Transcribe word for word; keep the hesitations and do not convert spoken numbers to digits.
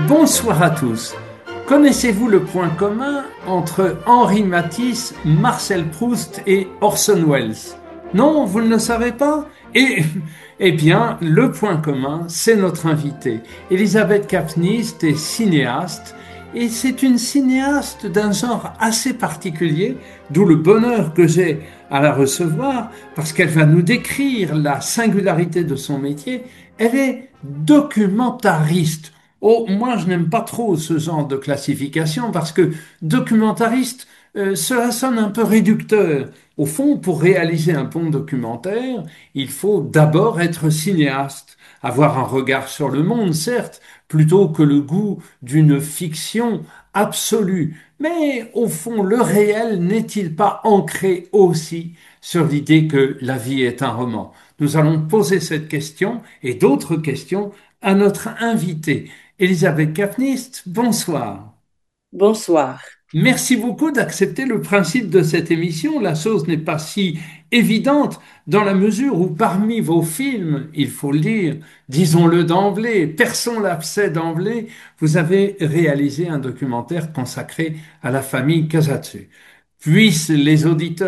Bonsoir à tous. Connaissez-vous le point commun entre Henri Matisse, Marcel Proust et Orson Welles? Non, vous ne le savez pas? Eh, eh bien, le point commun, c'est notre invitée. Elisabeth Kapnist est cinéaste et c'est une cinéaste d'un genre assez particulier, d'où le bonheur que j'ai à la recevoir parce qu'elle va nous décrire la singularité de son métier. Elle est documentariste. Oh, moi, je n'aime pas trop ce genre de classification parce que documentariste, euh, cela sonne un peu réducteur. Au fond, pour réaliser un bon documentaire, il faut d'abord être cinéaste, avoir un regard sur le monde, certes, plutôt que le goût d'une fiction absolue. Mais au fond, le réel n'est-il pas ancré aussi sur l'idée que la vie est un roman? Nous allons poser cette question et d'autres questions à notre invitée. Elisabeth Kapnist, bonsoir. Bonsoir. Merci beaucoup d'accepter le principe de cette émission. La chose n'est pas si évidente dans la mesure où parmi vos films, il faut le dire, disons-le d'emblée, personne l'abcès d'emblée, vous avez réalisé un documentaire consacré à la famille Casatsu. Puissent les auditeurs